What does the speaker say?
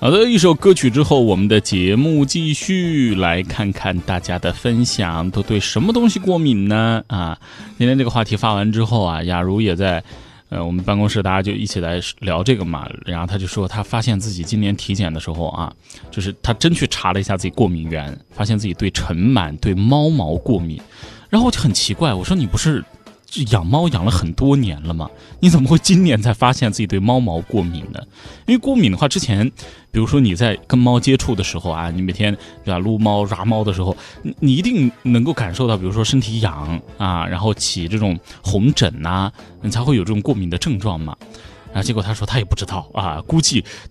好的，一首歌曲之后，我们的节目继续来看看大家的分享，都对什么东西过敏呢？今天这个话题发完之后啊，雅茹也在我们办公室大家就一起来聊这个嘛，然后他就说他发现自己今年体检的时候啊，就是他真去查了一下自己过敏源，发现自己对尘螨、对猫毛过敏，然后我就很奇怪，我说你不是养猫养了很多年了吗？你怎么会今年才发现自己对猫毛过敏呢？因为过敏的话，之前比如说你在跟猫接触的时候啊，你每天对吧撸猫、抓猫的时候，你一定能够感受到，比如说身体痒啊，然后起这种红疹啊，你才会有这种过敏的症状嘛。然后结果他说他也不知道啊，估计